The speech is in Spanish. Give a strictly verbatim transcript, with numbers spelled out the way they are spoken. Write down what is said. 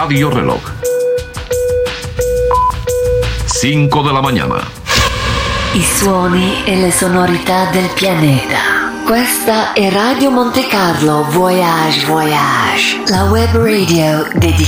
Radio Reloj. cinco de la mañana. I suoni e le sonorità del pianeta. Questa è Radio Monte Carlo Voyage Voyage, la web radio dedicata